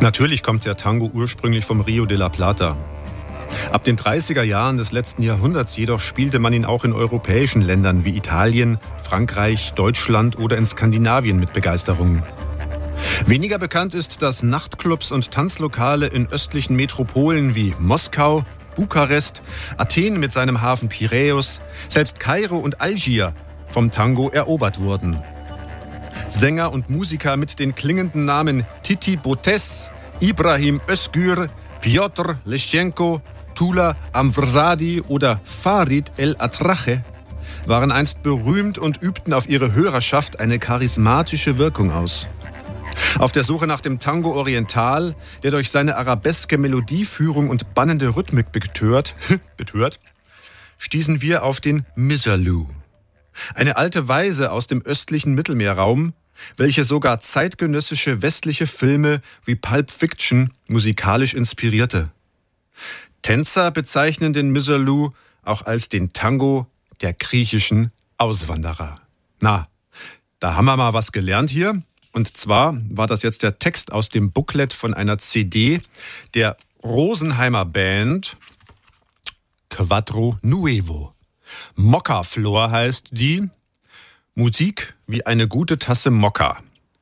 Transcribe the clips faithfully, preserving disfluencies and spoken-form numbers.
Natürlich kommt der Tango ursprünglich vom Rio de la Plata. Ab den dreißiger Jahren des letzten Jahrhunderts jedoch spielte man ihn auch in europäischen Ländern wie Italien, Frankreich, Deutschland oder in Skandinavien mit Begeisterung. Weniger bekannt ist, dass Nachtclubs und Tanzlokale in östlichen Metropolen wie Moskau, Bukarest, Athen mit seinem Hafen Piräus, selbst Kairo und Algier vom Tango erobert wurden. Sänger und Musiker mit den klingenden Namen Titi Botez, Ibrahim Özgür, Piotr Leschenko, Tula Amvrsadi oder Farid El-Atrache waren einst berühmt und übten auf ihre Hörerschaft eine charismatische Wirkung aus. Auf der Suche nach dem Tango Oriental, der durch seine arabeske Melodieführung und bannende Rhythmik betört, betört, stießen wir auf den Misirlou. Eine alte Weise aus dem östlichen Mittelmeerraum, welche sogar zeitgenössische westliche Filme wie Pulp Fiction musikalisch inspirierte. Tänzer bezeichnen den Misirlou auch als den Tango der griechischen Auswanderer. Na, da haben wir mal was gelernt hier. Und zwar war das jetzt der Text aus dem Booklet von einer C D der Rosenheimer Band Quattro Nuevo. Moccaflor heißt die. Musik wie eine gute Tasse Mokka.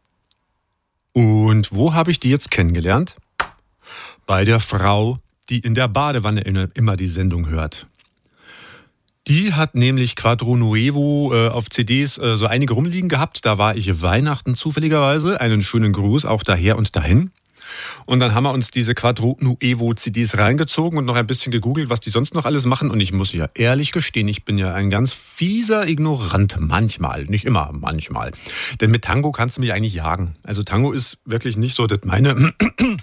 Und wo habe ich die jetzt kennengelernt? Bei der Frau, die in der Badewanne immer die Sendung hört. Die hat nämlich Quattro Nuevo äh, auf C Ds äh, so einige rumliegen gehabt. Da war ich Weihnachten zufälligerweise. Einen schönen Gruß auch daher und dahin. Und dann haben wir uns diese Quattro Nuevo C Ds reingezogen und noch ein bisschen gegoogelt, was die sonst noch alles machen. Und ich muss ja ehrlich gestehen, ich bin ja ein ganz fieser Ignorant. Manchmal, nicht immer, manchmal. Denn mit Tango kannst du mich eigentlich jagen. Also Tango ist wirklich nicht so das meine...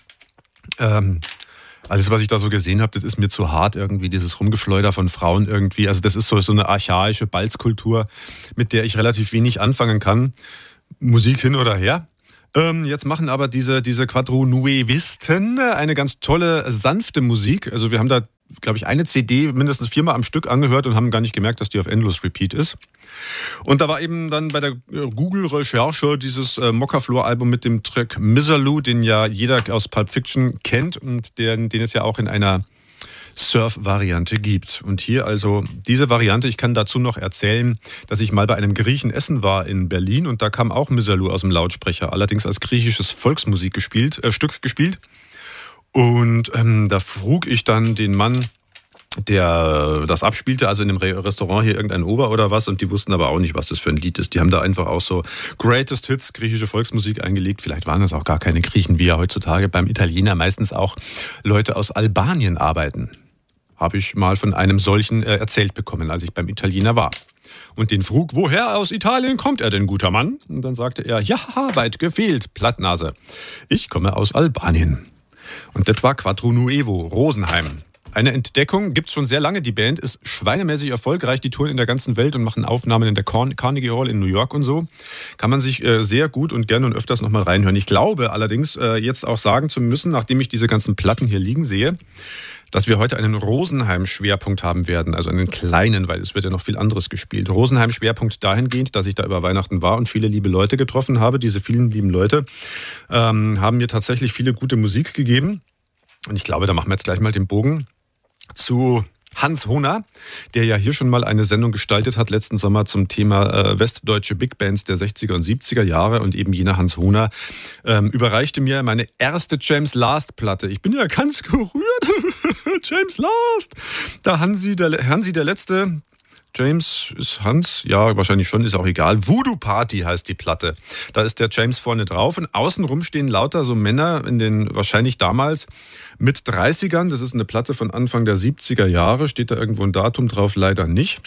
ähm, Alles, was ich da so gesehen habe, das ist mir zu hart irgendwie, dieses Rumgeschleuder von Frauen irgendwie. Also das ist so, so eine archaische Balzkultur, mit der ich relativ wenig anfangen kann. Musik hin oder her. Ähm, jetzt machen aber diese, diese Quattro Nuevisten eine ganz tolle, sanfte Musik. Also wir haben da, glaube ich, eine C D mindestens viermal am Stück angehört und haben gar nicht gemerkt, dass die auf Endlos Repeat ist. Und da war eben dann bei der Google-Recherche dieses äh, Moccaflor-Album mit dem Track Misirlou, den ja jeder aus Pulp Fiction kennt und den, den es ja auch in einer Surf-Variante gibt. Und hier also diese Variante, ich kann dazu noch erzählen, dass ich mal bei einem Griechen essen war in Berlin und da kam auch Misirlou aus dem Lautsprecher, allerdings als griechisches Volksmusik gespielt, äh, Stück gespielt. Und ähm, da frug ich dann den Mann, der das abspielte, also in dem Restaurant hier irgendein Ober oder was, und die wussten aber auch nicht, was das für ein Lied ist. Die haben da einfach auch so Greatest Hits, griechische Volksmusik eingelegt. Vielleicht waren das auch gar keine Griechen, wie ja heutzutage beim Italiener meistens auch Leute aus Albanien arbeiten. Habe ich mal von einem solchen äh, erzählt bekommen, als ich beim Italiener war. Und den frug, woher aus Italien kommt er denn, guter Mann? Und dann sagte er, ja, weit gefehlt, Plattnase. Ich komme aus Albanien. Und das war Quattro Nuevo, Rosenheim. Eine Entdeckung, gibt's schon sehr lange. Die Band ist schweinemäßig erfolgreich. Die touren in der ganzen Welt und machen Aufnahmen in der Carnegie Hall in New York und so. Kann man sich äh, sehr gut und gerne und öfters nochmal reinhören. Ich glaube allerdings, äh, jetzt auch sagen zu müssen, nachdem ich diese ganzen Platten hier liegen sehe, dass wir heute einen Rosenheim-Schwerpunkt haben werden. Also einen kleinen, weil es wird ja noch viel anderes gespielt. Rosenheim-Schwerpunkt dahingehend, dass ich da über Weihnachten war und viele liebe Leute getroffen habe. Diese vielen lieben Leute ähm, haben mir tatsächlich viele gute Musik gegeben. Und ich glaube, da machen wir jetzt gleich mal den Bogen zu Hans Hohner, der ja hier schon mal eine Sendung gestaltet hat, letzten Sommer zum Thema äh, westdeutsche Big Bands der sechziger und siebziger Jahre. Und eben jener Hans Hohner ähm, überreichte mir meine erste James Last-Platte. Ich bin ja ganz gerührt. James Last! Da Hansi der, Hansi der Letzte... James ist Hans, ja, wahrscheinlich schon, ist auch egal. Voodoo Party heißt die Platte. Da ist der James vorne drauf und außenrum stehen lauter so Männer in den, wahrscheinlich damals, mit dreißigern. Das ist eine Platte von Anfang der siebziger Jahre. Steht da irgendwo ein Datum drauf? Leider nicht.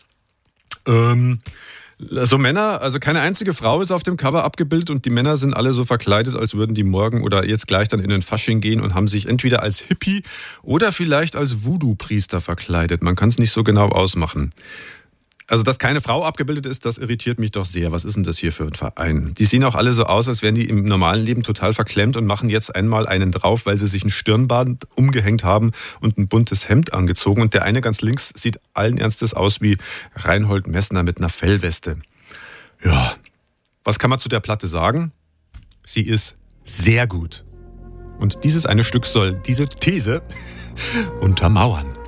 Ähm, so Männer, also keine einzige Frau ist auf dem Cover abgebildet und die Männer sind alle so verkleidet, als würden die morgen oder jetzt gleich dann in den Fasching gehen und haben sich entweder als Hippie oder vielleicht als Voodoo-Priester verkleidet. Man kann es nicht so genau ausmachen. Also, dass keine Frau abgebildet ist, das irritiert mich doch sehr. Was ist denn das hier für ein Verein? Die sehen auch alle so aus, als wären die im normalen Leben total verklemmt und machen jetzt einmal einen drauf, weil sie sich ein Stirnband umgehängt haben und ein buntes Hemd angezogen. Und der eine ganz links sieht allen Ernstes aus wie Reinhold Messner mit einer Fellweste. Ja, was kann man zu der Platte sagen? Sie ist sehr gut. Und dieses eine Stück soll diese These untermauern.